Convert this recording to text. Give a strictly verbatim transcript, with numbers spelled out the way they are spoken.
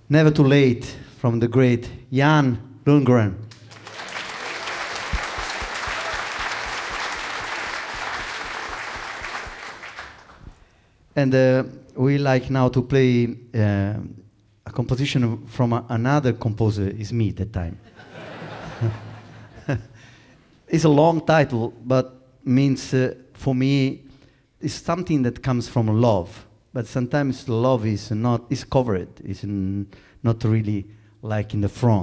Never Too Late from the great Jan Lundgren. And uh, we like now to play uh, a composition from a, another composer, is me that time. It's a long title, but means uh, for me, it's something that comes from love. But sometimes love is not is covered, is n- not really like in the front.